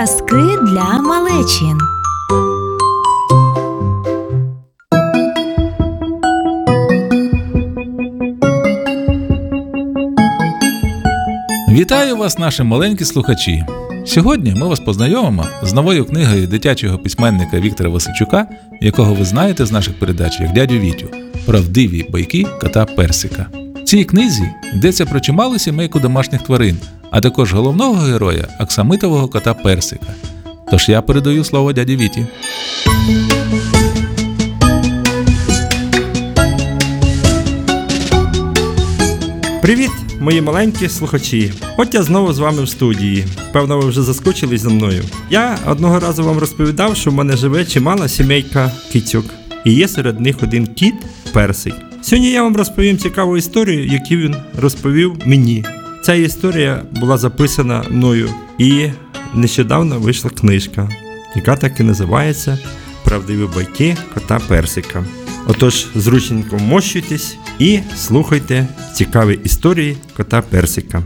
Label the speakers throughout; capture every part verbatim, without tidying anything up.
Speaker 1: Казки для малечі.
Speaker 2: Вітаю вас, наші маленькі слухачі! Сьогодні ми вас познайомимо з новою книгою дитячого письменника Віктора Васильчука, якого ви знаєте з наших передач як дядю Вітю «Правдиві байки кота Персика». В цій книзі йдеться про чималу сімейку домашніх тварин, а також головного героя – аксамитового кота Персика. Тож я передаю слово дяді Віті.
Speaker 3: Привіт, мої маленькі слухачі! От я знову з вами в студії. Певно, ви вже заскучились за мною. Я одного разу вам розповідав, що в мене живе чимала сімейка кицьок. І є серед них один кіт – Персик. Сьогодні я вам розповім цікаву історію, яку він розповів мені. Ця історія була записана мною і нещодавно вийшла книжка, яка так і називається «Правдиві байки кота Персика». Отож, зручненько вмощуйтесь і слухайте цікаві історії кота Персика.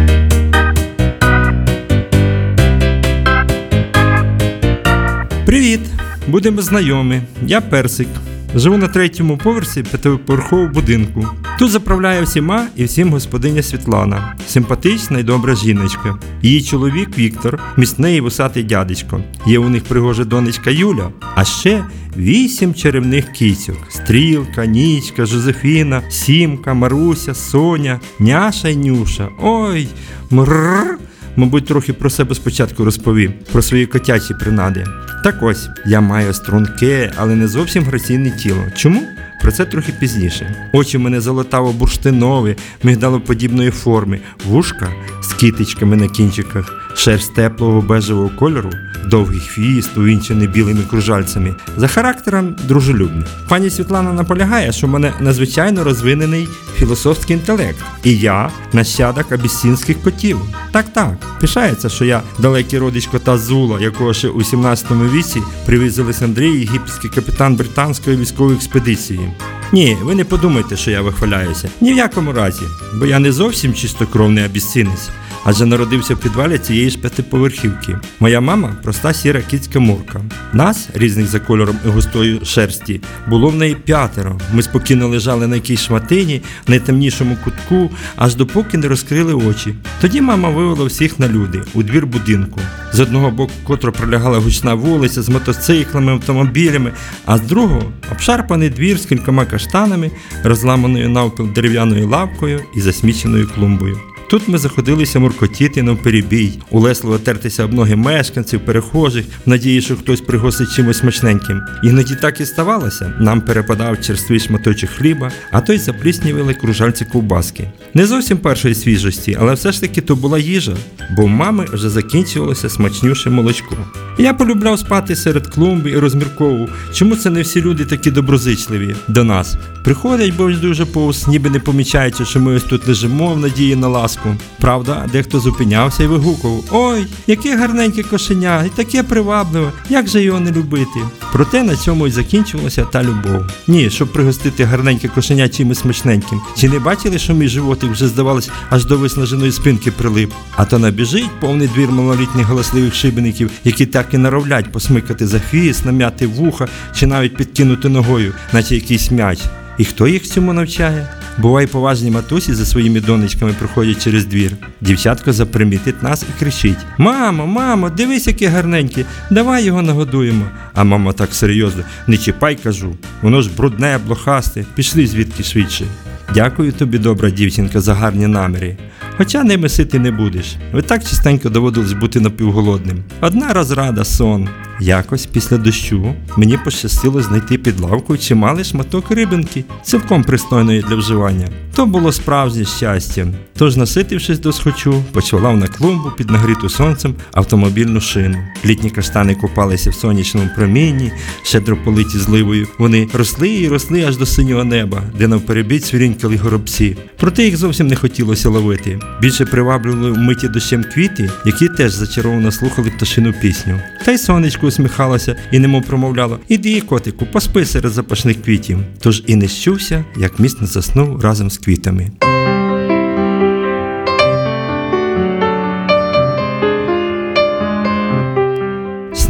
Speaker 3: Привіт! Будемо знайомі. Я Персик. Живу на третьому поверсі п'ятиповерхового будинку. Тут заправляє всіма і всім господиня Світлана, симпатична і добра жіночка. Її чоловік Віктор, міцний і вусатий дядечко. Є у них пригожа донечка Юля, а ще вісім чарівних кицьок. Стрілка, Нічка, Жозефіна, Сімка, Маруся, Соня, Няша й Нюша. Ой, мрррр. Мабуть, трохи про себе спочатку розповім, про свої котячі принади. Так ось, я маю струнке, але не зовсім граційне тіло. Чому? Про це трохи пізніше. Очі в мене золотаво-бурштинові, мигдалоподібної форми, вушка з китичками на кінчиках, шерсть теплого бежевого кольору, довгий хвіст, увінчений білими кружальцями. За характером дружелюбний. Пані Світлана наполягає, що в мене надзвичайно розвинений філософський інтелект. І я нащадок абісинських котів. Так-так, пишається, що я далекий родич кота Зула, якого ще у сімнадцятому віці привіз з Олександрії єгипетський капітан британської військової експедиції. Ні, ви не подумайте, що я вихваляюся. Ні в якому разі, бо я не зовсім чистокровний абісинець, адже народився в підвалі цієї ж п'ятиповерхівки. Моя мама – проста сіра кицька Мурка. Нас, різних за кольором і густою шерсті, було в неї п'ятеро. Ми спокійно лежали на якійсь шматині, в найтемнішому кутку, аж допоки не розкрили очі. Тоді мама вивела всіх на люди, у двір будинку. З одного боку котро пролягала гучна вулиця з мотоциклами, автомобілями, а з другого – обшарпаний двір з кількома каштанами, розламаною навпіл дерев'яною лавкою і засміченою клумбою. Тут ми заходилися муркотіти навперебій, улесливо тертися об ноги мешканців, перехожих, в надії, що хтось пригостить чимось смачненьким. Іноді так і ставалося. Нам перепадав черствий шматочок хліба, а то й запліснівили кружальці ковбаски. Не зовсім першої свіжості, але все ж таки то була їжа, бо в мами вже закінчувалося смачнюше молочко. Я полюбляв спати серед клумби і розмірковував, чому це не всі люди такі доброзичливі до нас. Приходять дуже повз, ніби не помічаючи, що ми ось тут лежимо в надії на ласку. Правда, дехто зупинявся і вигукував: «Ой, яке гарненьке кошеня, і таке привабливе, як же його не любити?» Проте на цьому й закінчувалася та любов. Ні, щоб пригостити гарненьке кошеня чимось смачненьким. Чи не бачили, що мій животик вже, здавалось, аж до виснаженої спинки прилип? А то набіжить повний двір малолітніх галасливих шибеників, які так і норовлять посмикати за хвіст, нам'яти вуха чи навіть підкинути ногою, наче якийсь м'яч. І хто їх цьому навчає? Буває, поважні матусі за своїми донечками проходять через двір. Дівчатко запримітить нас і кричить: «Мамо, мамо, дивись, яке гарненьке, давай його нагодуємо». А мама так серйозно: «Не чіпай, кажу, воно ж брудне, блохасте, пішли звідки швидше». Дякую тобі, добра дівчинка, за гарні наміри. Хоча ними сити не будеш. Ви так частенько доводилось бути напівголодним. Одна розрада – сон. Якось після дощу мені пощастило знайти під лавкою чималий шматок рибинки, цілком пристойної для вживання. То було справжнє щастя. Тож, наситившись досхочу, почвалав на клумбу під нагріту сонцем автомобільну шину. Літні каштани купалися в сонячному промінні, щедро политі зливою. Вони росли і росли аж до синього неба, де навперебіч свірінькали горобці. Проте їх зовсім не хотілося ловити. Більше приваблювали вмиті дощем квіти, які теж зачаровано слухали пташину пісню. Та й сонечко усміхалося і немов промовляло: «Іди, котику, поспи серед запашних квітів». Тож і не щувся, як міцно заснув разом з квітами.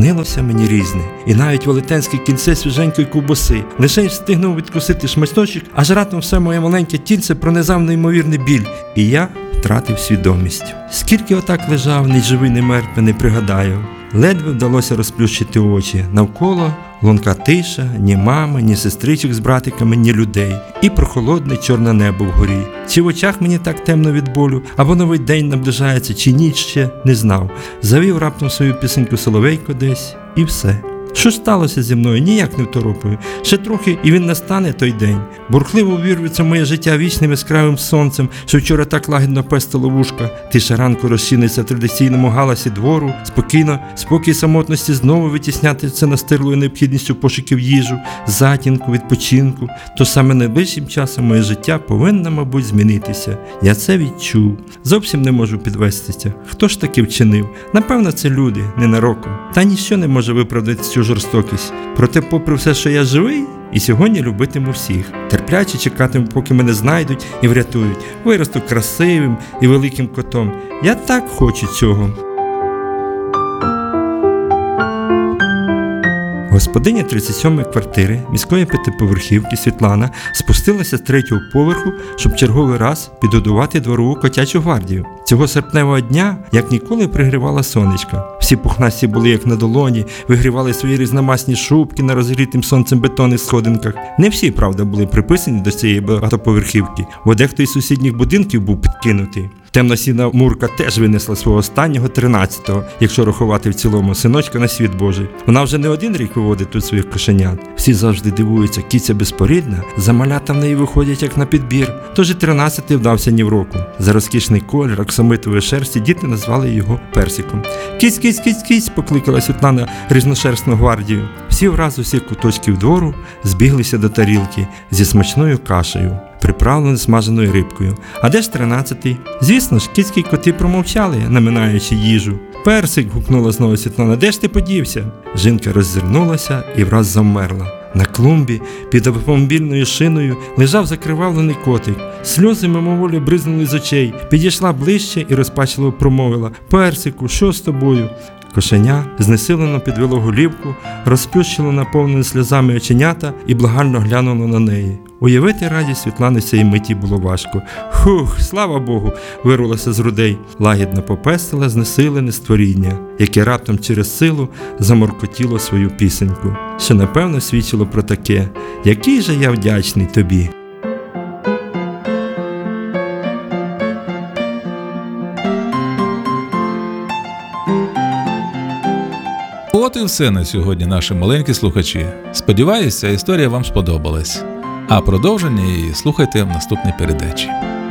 Speaker 3: Снилося мені різне, і навіть велетенське кінце свіженької ковбаси. Лише й встигнув відкусити шматочок, аж раптом все моє маленьке тільце пронизав неймовірний біль, і я втратив свідомість. Скільки отак лежав, ні живий, ні мертвий, не пригадаю. Ледве вдалося розплющити очі. Навколо лунка тиша, ні мами, ні сестричок з братиками, ні людей. І прохолодне чорне небо вгорі. Чи в очах мені так темно від болю, або новий день наближається, чи ніч ще, не знав. Завів раптом свою пісеньку соловейко десь, і все. Що ж сталося зі мною? Ніяк не второпаю. Ще трохи, і він настане той день. Бурхливо ввірветься моє життя вічним яскравим сонцем, що вчора так лагідно пестило вушка. Тиша ранку розчиниться в традиційному галасі двору. Спокійно, спокій самотності знову витіснятися настирлою необхідністю пошуків їжу, затінку, відпочинку. То саме найближчим часом моє життя повинно, мабуть, змінитися. Я це відчув. Зовсім не можу підвестися. Хто ж таки вчинив? Напевно, це люди, ненароком. Та ніщо не може виправдати цю жорстокість. Проте, попри все, що я живий, і сьогодні любитиму всіх. Терпляче чекатиму, поки мене знайдуть і врятують. Виросту красивим і великим котом. Я так хочу цього. Господиня тридцять сьомої квартири міської п'ятиповерхівки Світлана спустилася з третього поверху, щоб черговий раз підгодувати дворову котячу гвардію. Цього серпневого дня, як ніколи, пригрівала сонечко. Всі пухнасті були як на долоні, вигрівали свої різномасні шубки на розгрітим сонцем бетонних сходинках. Не всі, правда, були приписані до цієї багатоповерхівки, бо дехто із сусідніх будинків був підкинутий. Темно-сіна Мурка теж винесла свого останнього, тринадцятого, якщо рахувати в цілому, синочка на світ Божий. Вона вже не один рік виводить тут своїх кошенят. Всі завжди дивуються, кіця безпорідна, за малята в неї виходять як на підбір. Тож і тринадцятий вдався ні в року. За розкішний колір оксамитової шерсті діти назвали його Персиком. «Кіць, кіць, кіць, кіць!» – покликала Світлана різношерстну гвардію. Всі враз усіх куточків двору збіглися до тарілки зі смачною кашею, приправленою смаженою рибкою. А де ж тринадцятий? Звісно ж, кіцькі коти промовчали, наминаючи їжу. «Персик!» – гукнула знову Світлана. «Де ж ти подівся?» Жінка роззирнулася і враз завмерла. На клумбі під автомобільною шиною лежав закривавлений котик. Сльози мимоволі бризнули з очей. Підійшла ближче і розпачливо промовила: «Персику, що з тобою?» Кошеня знесилено підвело голівку, розплющило наповнені сльозами оченята і благально глянуло на неї. Уявити радість Світлани цієї миті було важко. «Хух, слава Богу!» – вирвалося з грудей. Лагідно попестила знесилене створіння, яке раптом через силу заморкотіло свою пісеньку, що напевно свідчило про таке: «Який же я вдячний тобі!»
Speaker 2: От і все на сьогодні, наші маленькі слухачі. Сподіваюся, історія вам сподобалась. А продовження її слухайте в наступній передачі.